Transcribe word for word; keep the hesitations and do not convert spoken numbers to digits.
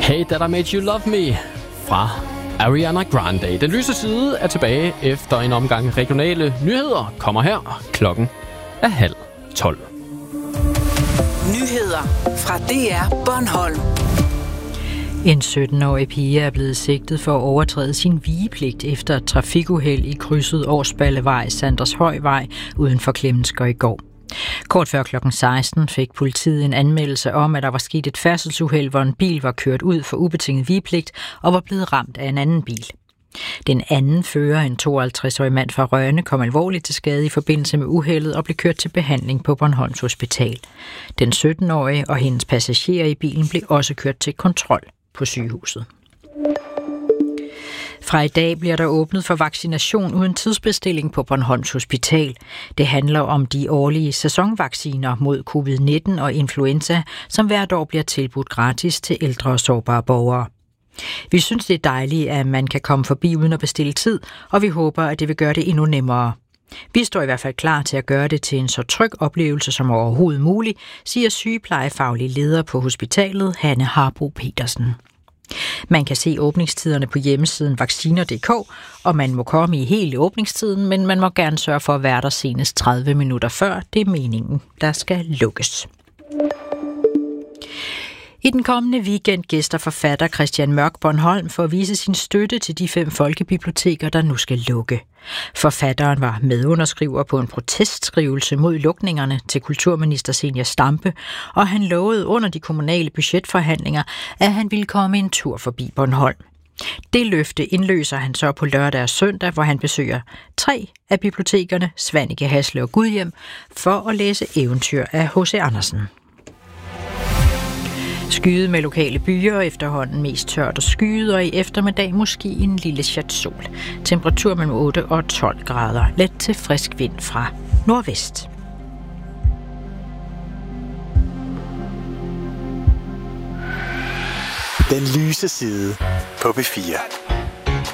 Hey That I Made You Love Me fra Ariana Grande. Den lyse side er tilbage efter en omgang regionale nyheder. Kommer her. Klokken er halv tolv. Nyheder fra D R Bornholm. En sytten-årig pige er blevet sigtet for at overtræde sin vigepligt efter et trafikuheld i krydset Årsballevej Sandershøjvej uden for Klemensker i går. Kort før klokken seksten fik politiet en anmeldelse om, at der var sket et færdselsuheld, hvor en bil var kørt ud for ubetinget vigepligt og var blevet ramt af en anden bil. Den anden fører, en tooghalvtreds-årig mand fra Rønne, kom alvorligt til skade i forbindelse med uheldet og blev kørt til behandling på Bornholms Hospital. Den sytten-årige og hendes passagerer i bilen blev også kørt til kontrol på sygehuset. Fra i dag bliver der åbnet for vaccination uden tidsbestilling på Bornholms Hospital. Det handler om de årlige sæsonvacciner mod covid nitten og influenza, som hvert år bliver tilbudt gratis til ældre og sårbare borgere. Vi synes, det er dejligt, at man kan komme forbi uden at bestille tid, og vi håber, at det vil gøre det endnu nemmere. Vi står i hvert fald klar til at gøre det til en så tryg oplevelse som overhovedet muligt, siger sygeplejefaglig leder på hospitalet, Hanne Harbo Petersen. Man kan se åbningstiderne på hjemmesiden vacciner punktum d k, og man må komme i hele åbningstiden, men man må gerne sørge for at være der senest tredive minutter før. Det er meningen, der skal lukkes. I den kommende weekend gæster forfatter Christian Mørk Bornholm for at vise sin støtte til de fem folkebiblioteker, der nu skal lukke. Forfatteren var medunderskriver på en protestskrivelse mod lukningerne til kulturminister Zenia Stampe, og han lovede under de kommunale budgetforhandlinger, at han ville komme en tur forbi Bornholm. Det løfte indløser han så på lørdag og søndag, hvor han besøger tre af bibliotekerne, Svanike, Hasle og Gudhjem, for at læse eventyr af H C Andersen. Skyet med lokale byer, efterhånden mest tørt og skyet, og i eftermiddag måske en lille chat sol. Temperatur mellem otte og tolv grader. Let til frisk vind fra nordvest. Den lyse side på B fire.